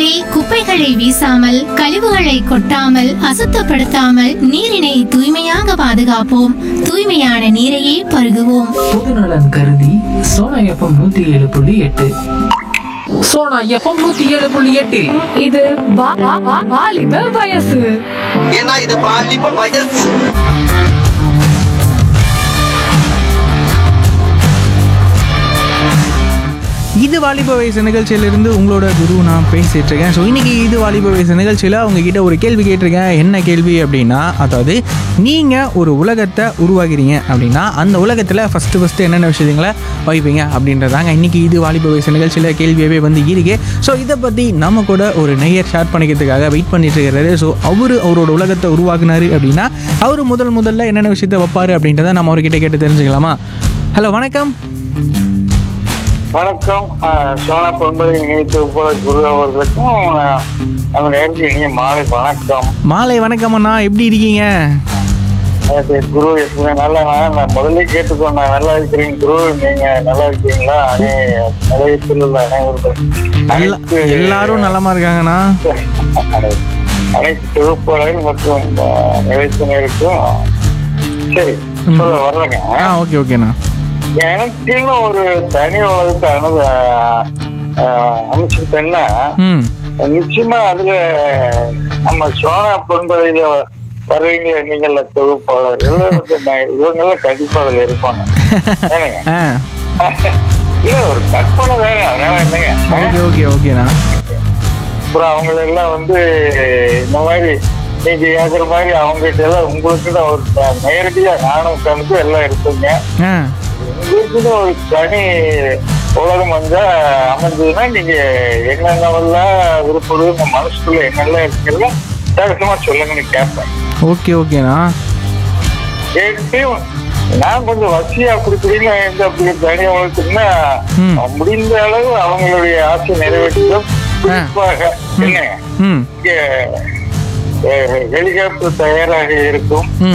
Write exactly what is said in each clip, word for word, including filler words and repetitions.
வழி குப்பைகளை வீசாமல், கழிவுகளை கொட்டாமல், அசுத்தப்படுத்தாமல் நீரினை தூய்மையாக பாதுகாப்போம். தூய்மையான நீரையே பருகுவோம். பொதுநலன் கருதி சோனா எஃப்எம் நூத்தி ஏழு புள்ளி எட்டு சோனா எஃப்எம் நூத்தி ஏழு புள்ளி எட்டில் இது வா- வா- வா- வாலிப வயசு. ஏன்னா இது பாலிப்ப வயசு. இது வாலிப வயசு நிகழ்ச்சியிலிருந்து உங்களோட குரு நான் பேசிட்டு இருக்கேன். ஸோ இன்னைக்கு இது வாலிப வயசு நிகழ்ச்சியில் உங்ககிட்ட ஒரு கேள்வி கேட்டிருக்கேன். என்ன கேள்வி அப்படின்னா, அதாவது நீங்கள் ஒரு உலகத்தை உருவாகிறீங்க அப்படின்னா அந்த உலகத்தில் ஃபஸ்ட்டு ஃபஸ்ட்டு என்னென்ன விஷயங்களை வைப்பீங்க அப்படின்றதாங்க இன்னைக்கு இது வாலிப வயசு நிகழ்ச்சியில் கேள்வியாகவே வந்து இருக்கு. ஸோ இதை பற்றி நம்ம கூட ஒரு நெய்யர் ஷேர் பண்ணிக்கிறதுக்காக வெயிட் பண்ணிட்டு இருக்கிறாரு. ஸோ அவர் அவரோட உலகத்தை உருவாக்குனாரு அப்படின்னா அவர் முதல் முதல்ல என்னென்ன விஷயத்தை வைப்பாரு அப்படின்றத நம்ம அவர்கிட்ட கேட்டு தெரிஞ்சுக்கலாமா? ஹலோ, வணக்கம். வணக்கம். சோனா பொன்பதை நினைத்து போல குரு அவர்களுக்கும் நம்ம நேரத்தில் இனிய மாலை வணக்கம். மாலை வணக்கம் அண்ணா, எப்படி இருக்கீங்க? அது குரு எப்படி நல்லா நான் முதல்ல கேட்டுக்கோங்க. நல்லா இருக்கிறீங்க குரு, நீங்க நல்லா இருக்கீங்களா? அனை நிலையத்தில் உள்ள அனைவரும் எல்லா- எல்லாரும் நலமா இருக்காங்கண்ணா. அனைத்து தொகுப்பாளர்கள் மற்றும் நிலையத்தினருக்கும் சரி சொல்ல வர்றேங்க. ஆ, ஓகே ஓகேண்ணா. எனக்குன்னு ஒரு தனி உலகத்தை அனு அமைச்சுக்கிட்டேன்னா ம் நிச்சயமா அதுல நம்ம சோனா பொன்பதையில வர்றீங்க நீங்கள தொகுப்பாளர்கள் இவங்கெல்லாம் கண்டிப்பா அதுல இருப்பாங்க. ஏனுங்க? ஆ, இல்ல ஒரு கற்பனை வேற, அதனால என்னங்க. ஓகே ஓகே ஓகேண்ணா. அப்புறம் அவங்க எல்லாம் வந்து இந்த மாதிரி நீங்க கேக்குற மாதிரி அவங்க கிட்ட எல்லாம் உங்களுக்கு தான் ஒரு நேரடியா நானும் கணக்கு எல்லாம் இருக்குங்க. ஆ, உங்களுக்கு ஒரு தனி உலகம் வந்தா அமைஞ்சதுன்னா நீங்க என்னென்னவெல்லாம் விருப்பம் உங்க மனசுக்குள்ள என்னெல்லாம் இருக்குல்ல தரசமா சொல்லுங்கன்னு கேட்பேன். ஓகே ஓகேண்ணா. கேட்டு நான் கொஞ்சம் வசதியா கொடுக்குறீங்க எந்த அப்படி தனி உலகத்துக்குன்னா ம். முடிந்த அளவு அவங்களுடைய ஆசை நிறைவேற்றும். குறிப்பாக என்ன ம் இங்க ஹெலிகாப்டர் தயாராக இருக்கும். ம்.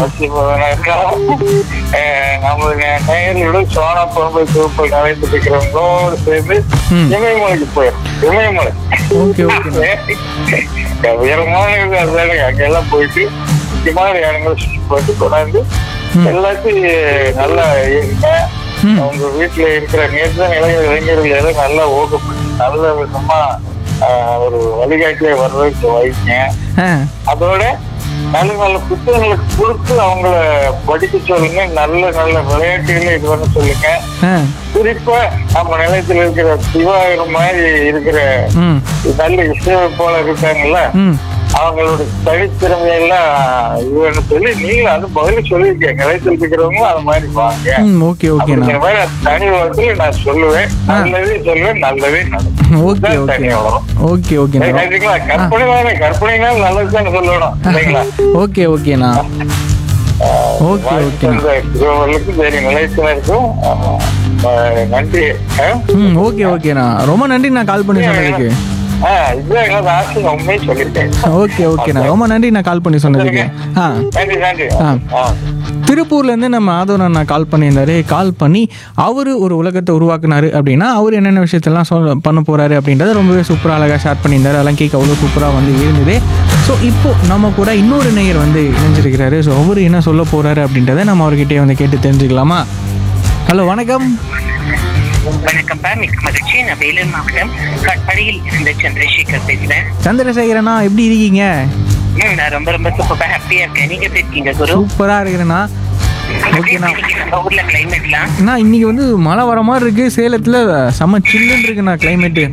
நம்ம நேயர்களுடன் சோனா பொறுப்பை தொகுப்பு நிறைந்து இருக்கிறவங்களோடு சேர்ந்து ம். இமயமலைக்கு போயிடும். இமயமலை ஓகே ஓகே. உயரமான இது அதுதானே. அங்கெல்லாம் போயிட்டு முக்கியமான இடங்களை சுற்றி போட்டு கொண்டாந்து ம். எல்லாத்தையும் நல்லா இருங்க. ம். அவங்க வீட்டுல இருக்கிற நேற்று இளைஞர் இளைஞர்கள் எல்லாம் நல்லா ஊக்கப்படுத்தி நல்ல விதமா ஆஹ், ஒரு வழிகாட்டிலே வர்றதுக்கு வைங்க. ஆ, அதோட நல்ல நல்ல புத்தகங்களுக்கு கொடுத்து அவங்கள படிக்க சொல்லுங்க. நல்ல நல்ல விளையாட்டுகளை இது பண்ண சொல்லுங்க. ஆ, குறிப்பா நம்ம நிலையத்தில் இருக்கிற சிவாயிரம் மாதிரி இருக்கிற ம் நல்ல இசையமைப்பாளர் இருக்காங்கல்ல, ம் அவங்களோட தனித்திறமையெல்லாம் இதுன்னு சொல்லி நீங்களும் அது பதில் சொல்லியிருக்கேன். நிலையத்தில் இருக்கிறவங்களும் அது மாதிரி வாங்க ம் ஓகே ஓகேண்ணா. அப்படிங்கிற மாதிரி அந்த தனி உலகத்துல நான் சொல்லுவேன். நல்லதே சொல்லுவேன், நல்லதே நடக்கும். ஓகே இதுதான் ஓகே தனி உலகம். ஓகே ஓகேண்ணா. கேட்டீங்களா? கற்பனை தானே, கற்பனைனாலும் நல்லது தானே சொல்லணும் இல்லைங்களா? ஓகே ஓகேண்ணா. ஓகே ஓகேண்ணா. திருவள்ளுக்கு சரி நிலையத்தினருக்கும் ஆஹ், நன்றி. ஆஹ்? ம் ஓகே ஓகேண்ணா. ரொம்ப நன்றி நான் கால் பண்ணி சொன்னதுக்கு. ஆஹ், இதுதான் எங்களோட ஆசை. உண்மையை சொல்லியிருக்கேன். ஓகே ஓகேண்ணா. ரொம்ப நன்றி நான் கால் பண்ணி சொன்னதுக்கு. ஆ, நன்றி நன்றி. ஆ. ஆஹ். திருப்பூர்லேருந்து நம்ம ஆதவன் அண்ணா கால் பண்ணியிருந்தாரு. கால் பண்ணி அவர் ஒரு உலகத்தை உருவாக்குனாரு அப்படின்னா அவர் என்னென்ன விஷயத்தெல்லாம் சொல்ல பண்ண போகிறாரு அப்படின்றத ரொம்பவே சூப்பராக அழகாக ஷேர் பண்ணியிருந்தாரு. அதெல்லாம் கேட்க அவ்வளோ சூப்பராக வந்து இருந்தது. ஸோ இப்போது நம்ம கூட இன்னொரு நேயர் வந்து இணைஞ்சிருக்கிறாரு. ஸோ அவர் என்ன சொல்ல போகிறாரு அப்படின்றத நம்ம அவர்கிட்டயே வந்து கேட்டு தெரிஞ்சுக்கலாமா? ஹலோ, வணக்கம். வணக்கம் பா, மிக்க மகிழ்ச்சி. நான் வேலூர் மாவட்டம் காட்பாடியில் இருந்து சந்திரசேகர் பேசுறேன். சந்திரசேகரண்ணா, எப்படி இருக்கீங்க? ம், நான் ரொம்ப ரொம்ப சூப்பரா ஹாப்பியா இருக்கேன். நீங்க எப்படி இருக்கீங்க குரு? சூப்பராக இருக்கிறேண்ணா. ஓகேண்ணா. இன்னைக்கு நம்ம ஊர்ல கிளைமேட்லாம் அண்ணா இன்னைக்கு வந்து மழை வர மாதிரி இருக்குது. சேலத்தில் செம்ம சில்லுன்னு இருக்குண்ணா கிளைமேட்டு.